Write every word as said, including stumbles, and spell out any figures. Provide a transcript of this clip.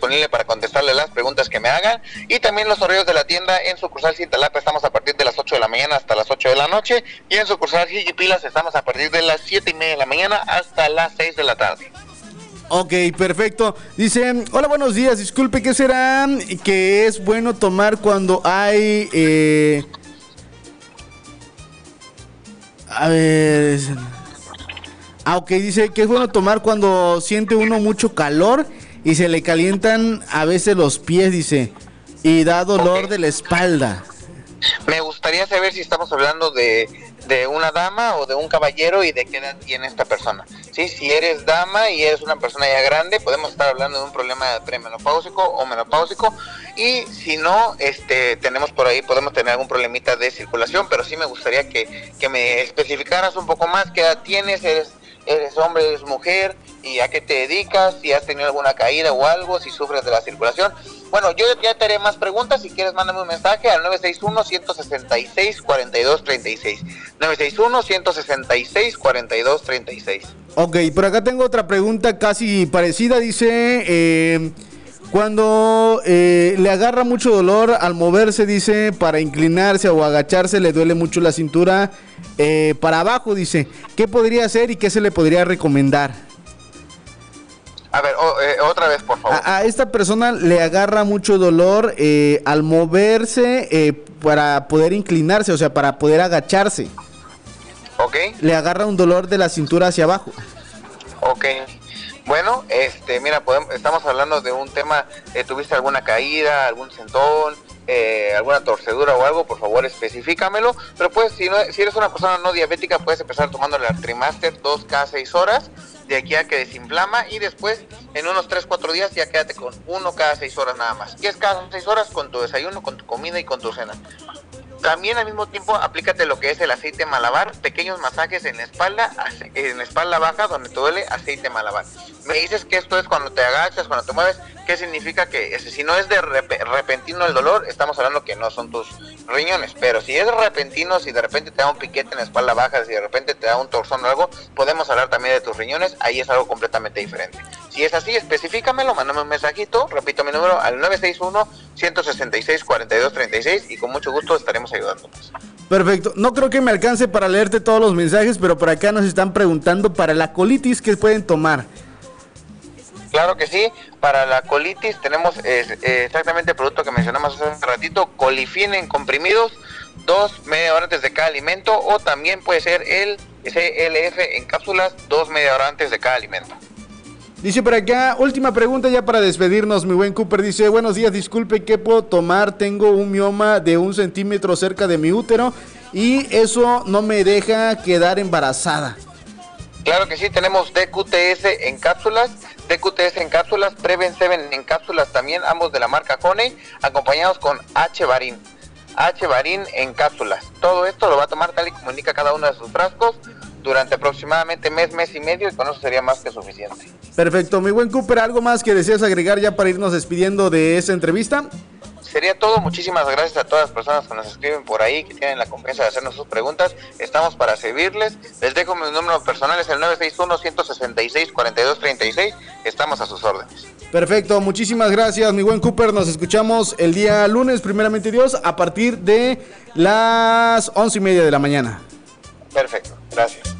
disponible para contestarle las preguntas que me hagan, y también los horarios de la tienda. En sucursal Cintalapa estamos a partir de las ocho de la mañana hasta las ocho de la noche, y en sucursal Jiquipilas estamos a partir de las siete y media de la mañana hasta las seis de la tarde. Ok, perfecto. Dice, hola, buenos días, disculpe, ¿qué será que es bueno tomar cuando hay... Eh... A ver... Ah, ok, dice que es bueno tomar cuando siente uno mucho calor y se le calientan a veces los pies, dice, y da dolor okay. de la espalda. Me gustaría saber si estamos hablando de, de una dama o de un caballero y de qué edad tiene esta persona. Sí, si eres dama y eres una persona ya grande, podemos estar hablando de un problema premenopáusico o menopáusico, y si no, este, tenemos por ahí, podemos tener algún problemita de circulación, pero sí me gustaría que, que me especificaras un poco más qué edad tienes, eres... ¿Eres hombre, eres mujer? ¿Y a qué te dedicas? ¿Si has tenido alguna caída o algo? ¿Si sufres de la circulación? Bueno, yo ya te haré más preguntas. Si quieres, mándame un mensaje al nueve seis uno, uno seis seis, cuatro dos tres seis. nueve seis uno, uno seis seis, cuatro dos tres seis. Ok, por acá tengo otra pregunta casi parecida. Dice... Eh... Cuando eh, le agarra mucho dolor al moverse, dice, para inclinarse o agacharse, le duele mucho la cintura eh, para abajo, dice, ¿qué podría hacer y qué se le podría recomendar? A ver, oh, eh, otra vez, por favor. A, a esta persona le agarra mucho dolor eh, al moverse eh, para poder inclinarse, o sea, para poder agacharse. Ok. Le agarra un dolor de la cintura hacia abajo. Ok. Bueno, este, mira, podemos, estamos hablando de un tema, eh, ¿tuviste alguna caída, algún sentón, eh, alguna torcedura o algo? Por favor, especifícamelo. Pero pues, si, no, si eres una persona no diabética, puedes empezar tomando el Artrimaster dos cada seis horas, de aquí a que desinflama, y después, en unos tres, cuatro días, ya quédate con uno cada seis horas nada más. ¿Qué es cada seis horas? Con tu desayuno, con tu comida y con tu cena. También al mismo tiempo aplícate lo que es el aceite malabar, pequeños masajes en la espalda, en la espalda baja donde te duele, aceite malabar. Me dices que esto es cuando te agachas, cuando te mueves. ¿Qué significa? Que si no es de rep- repentino el dolor, estamos hablando que no son tus riñones, pero si es repentino, si de repente te da un piquete en la espalda baja, si de repente te da un torzón o algo, podemos hablar también de tus riñones, ahí es algo completamente diferente. Si es así, especifícamelo, mándame un mensajito, repito mi número al nueve seis uno, uno seis seis, cuatro dos tres seis, y con mucho gusto estaremos ayudándonos. Perfecto, no creo que me alcance para leerte todos los mensajes, pero por acá nos están preguntando para la colitis, ¿qué pueden tomar? Claro que sí, para la colitis tenemos eh, exactamente el producto que mencionamos hace ratito, Colifin en comprimidos, dos media hora antes de cada alimento, o también puede ser el C L F en cápsulas, dos media hora antes de cada alimento. Dice por acá, última pregunta ya para despedirnos, mi buen Cooper. Dice, buenos días, disculpe, ¿qué puedo tomar? Tengo un mioma de un centímetro cerca de mi útero y eso no me deja quedar embarazada. Claro que sí, tenemos D Q T S en cápsulas, D Q T S en cápsulas, Preven siete en cápsulas también, ambos de la marca Honey, acompañados con H-Barin. H-Barin en cápsulas. Todo esto lo va a tomar tal y como indica cada uno de sus frascos durante aproximadamente mes, mes y medio, y con eso sería más que suficiente. Perfecto, mi buen Cooper, ¿algo más que deseas agregar ya para irnos despidiendo de esta entrevista? Sería todo, muchísimas gracias a todas las personas que nos escriben por ahí, que tienen la confianza de hacernos sus preguntas, estamos para servirles. Les dejo mi número personal, es el nueve seis uno, uno seis seis, cuatro dos tres seis, estamos a sus órdenes. Perfecto, muchísimas gracias, mi buen Cooper, nos escuchamos el día lunes, primeramente Dios, a partir de las once y media de la mañana. Perfecto, gracias.